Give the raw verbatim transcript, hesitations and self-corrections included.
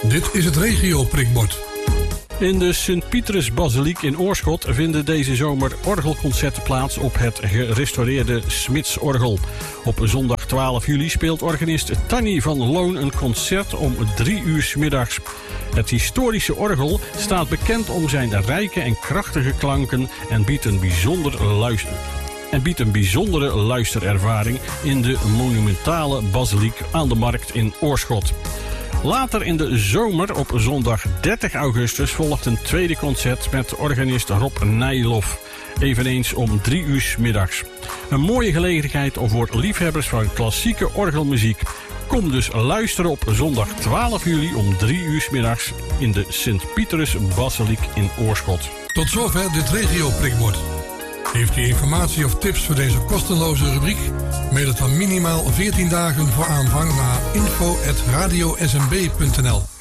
Dit is het regio-prikbord. In de Sint-Pietersbasiliek in Oorschot vinden deze zomer orgelconcerten plaats op het gerestaureerde Smidsorgel. Op zondag twaalf juli speelt organist Tanny van Loon een concert om drie uur 's middags. Het historische orgel staat bekend om zijn rijke en krachtige klanken en biedt een bijzonder luister. En biedt een bijzondere luisterervaring in de monumentale basiliek aan de markt in Oorschot. Later in de zomer, op zondag dertig augustus, volgt een tweede concert met organist Rob Nijloff. Eveneens om drie uur 's middags. Een mooie gelegenheid voor liefhebbers van klassieke orgelmuziek. Kom dus luisteren op zondag twaalf juli om drie uur 's middags in de Sint-Pietersbasiliek in Oorschot. Tot zover dit regio-prikbord. Heeft u informatie of tips voor deze kostenloze rubriek? Mail het dan minimaal veertien dagen voor aanvang naar info at radio s m b punt n l.